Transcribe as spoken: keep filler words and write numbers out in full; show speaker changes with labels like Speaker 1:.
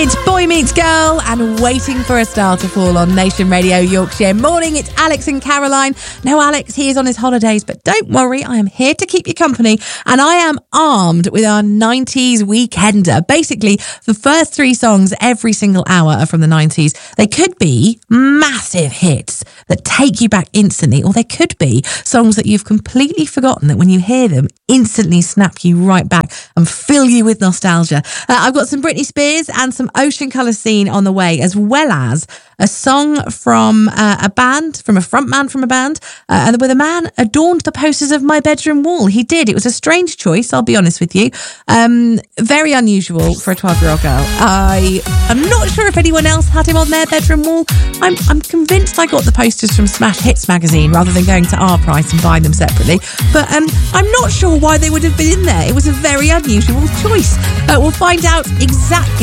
Speaker 1: It's Boy Meets Girl and Waiting for a Star to Fall on Nation Radio Yorkshire. Morning, it's Alex and Caroline. No, Alex, he is on his holidays, but don't worry, I am here to keep you company, and I am armed with our nineties Weekender. Basically, the first three songs every single hour are from the nineties. They could be massive hits that take you back instantly, or they could be songs that you've completely forgotten that when you hear them, instantly snap you right back and fill you with nostalgia. Uh, I've got some Britney Spears and some Ocean Colour Scene on the way, as well as a song from uh, a band, from a frontman from a band, uh, and where the man adorned the posters of my bedroom wall. He did. It was a strange choice, I'll be honest with you. Um, very unusual for a twelve-year-old girl. I am not sure if anyone else had him on their bedroom wall. I'm, I'm convinced I got the posters from Smash Hits magazine rather than going to Our Price and buying them separately. But um, I'm not sure why they would have been in there. It was a very unusual choice. Uh, we'll find out exactly